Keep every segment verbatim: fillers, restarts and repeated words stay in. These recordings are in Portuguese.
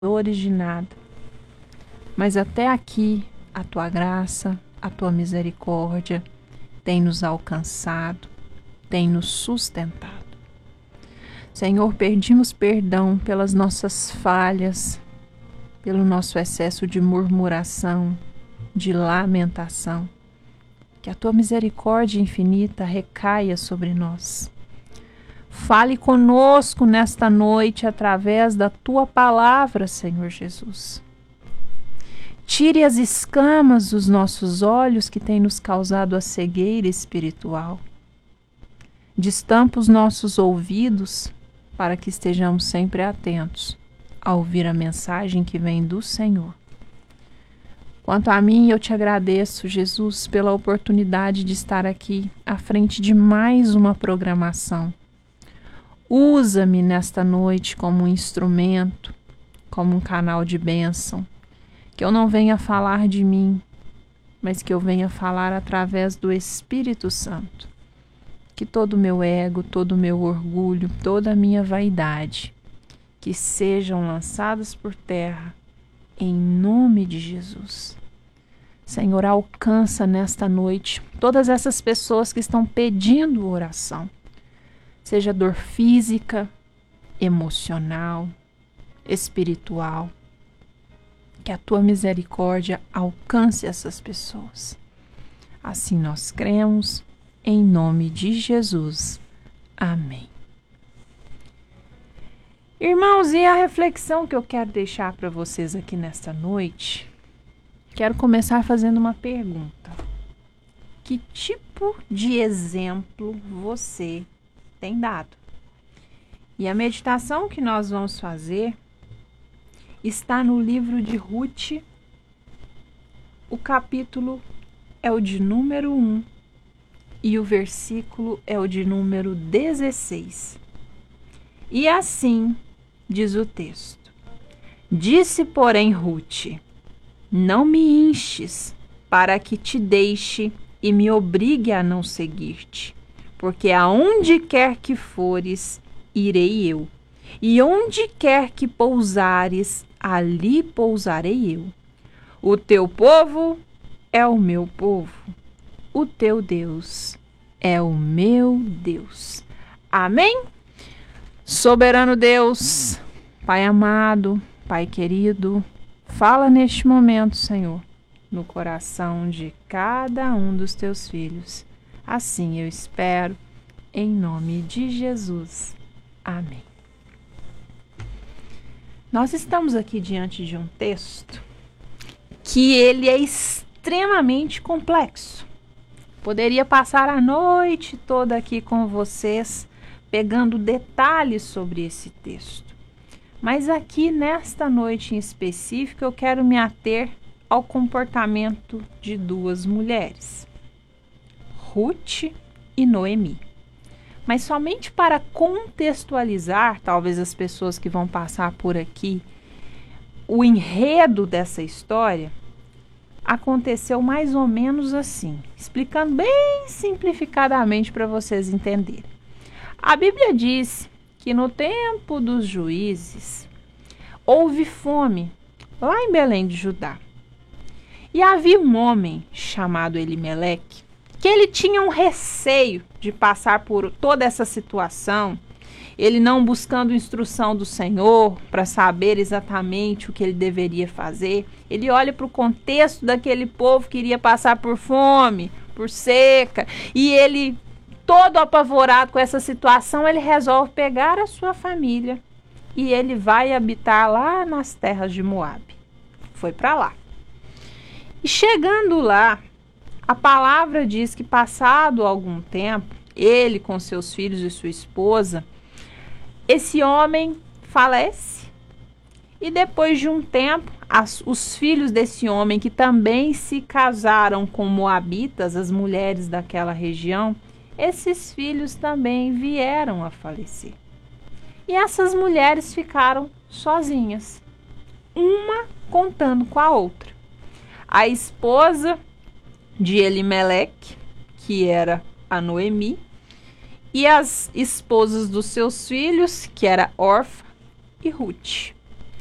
merecedores de nada, mas até aqui a tua graça, a tua misericórdia tem nos alcançado, tem nos sustentado. Senhor, pedimos perdão pelas nossas falhas, pelo nosso excesso de murmuração, de lamentação. Que a tua misericórdia infinita recaia sobre nós. Fale conosco nesta noite através da tua palavra, Senhor Jesus. Tire as escamas dos nossos olhos que têm nos causado a cegueira espiritual. Destampa os nossos ouvidos para que estejamos sempre atentos a ouvir a mensagem que vem do Senhor. Quanto a mim, eu te agradeço, Jesus, pela oportunidade de estar aqui à frente de mais uma programação. Usa-me nesta noite como um instrumento, como um canal de bênção. Que eu não venha falar de mim, mas que eu venha falar através do Espírito Santo. Que todo o meu ego, todo o meu orgulho, toda a minha vaidade, que sejam lançadas por terra, em nome de Jesus. Senhor, alcança nesta noite todas essas pessoas que estão pedindo oração. Seja dor física, emocional, espiritual. Que a tua misericórdia alcance essas pessoas. Assim nós cremos, em nome de Jesus. Amém. Irmãos, e a reflexão que eu quero deixar para vocês aqui nesta noite, quero começar fazendo uma pergunta. Que tipo de exemplo você tem dado? E a meditação que nós vamos fazer está no livro de Ruth. O capítulo é o de número um e o versículo é o de número dezesseis. E assim diz o texto: Disse, porém, Ruth: Não me enches para que te deixe e me obrigue a não seguir-te, porque aonde quer que fores, irei eu, e onde quer que pousares, ali pousarei eu. O teu povo é o meu povo, o teu Deus é o meu Deus. Amém? Soberano Deus, Pai amado, Pai querido, fala neste momento, Senhor, no coração de cada um dos teus filhos. Assim eu espero, em nome de Jesus. Amém. Nós estamos aqui diante de um texto que ele é extremamente complexo. Poderia passar a noite toda aqui com vocês, pegando detalhes sobre esse texto. Mas aqui, nesta noite em específico, eu quero me ater ao comportamento de duas mulheres, Ruth e Noemi. Mas somente para contextualizar, talvez as pessoas que vão passar por aqui, o enredo dessa história aconteceu mais ou menos assim, explicando bem simplificadamente para vocês entenderem. A Bíblia diz que no tempo dos juízes houve fome lá em Belém de Judá. E havia um homem chamado Elimeleque, que ele tinha um receio de passar por toda essa situação, ele não buscando instrução do Senhor para saber exatamente o que ele deveria fazer. Ele olha para o contexto daquele povo que iria passar por fome, por seca, e ele, todo apavorado com essa situação, ele resolve pegar a sua família e ele vai habitar lá nas terras de Moabe. Foi para lá. E chegando lá, a palavra diz que passado algum tempo, ele com seus filhos e sua esposa, esse homem falece. E depois de um tempo, as, os filhos desse homem, que também se casaram com moabitas, as mulheres daquela região, esses filhos também vieram a falecer. E essas mulheres ficaram sozinhas, uma contando com a outra. A esposa de Elimeleque, que era a Noemi, e as esposas dos seus filhos, que era Orfa e Ruth.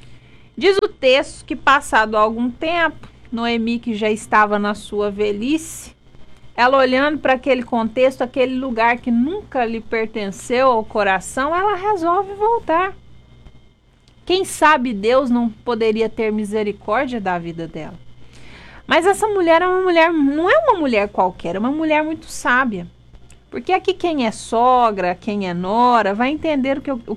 Diz o texto que, passado algum tempo, Noemi, que já estava na sua velhice, ela olhando para aquele contexto, aquele lugar que nunca lhe pertenceu ao coração, ela resolve voltar. Quem sabe Deus não poderia ter misericórdia da vida dela. Mas essa mulher é uma mulher, não é uma mulher qualquer, é uma mulher muito sábia. Porque aqui quem é sogra, quem é nora, vai entender o que eu, o